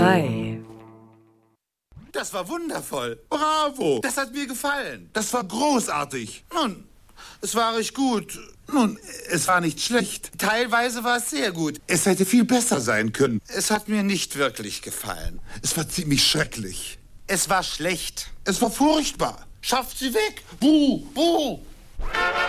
Hi. Das war wundervoll. Bravo. Das hat mir gefallen. Das war großartig. Nun, es war recht gut. Nun, es war nicht schlecht. Teilweise war es sehr gut. Es hätte viel besser sein können. Es hat mir nicht wirklich gefallen. Es war ziemlich schrecklich. Es war schlecht. Es war furchtbar. Schafft sie weg. Buh, buh.